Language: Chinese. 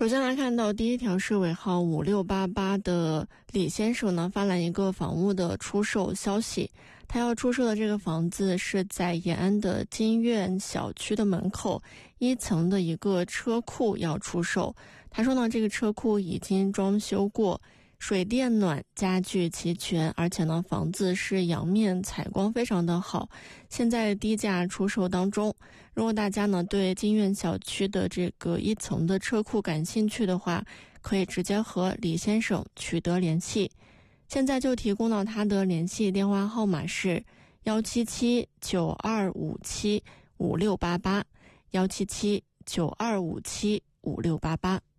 首先来看到第一条是尾号5688的李先生呢发来一个房屋的出售消息，他要出售的这个房子是在延安的金苑小区的门口1层的一个车库要出售。他说呢，这个车库已经装修过，水电暖家具齐全，而且呢房子是阳面采光非常的好，现在低价出售当中。如果大家呢对金苑小区的这个1层的车库感兴趣的话，可以直接和李先生取得联系。现在就提供了他的联系电话号码是17792575688，17792575688。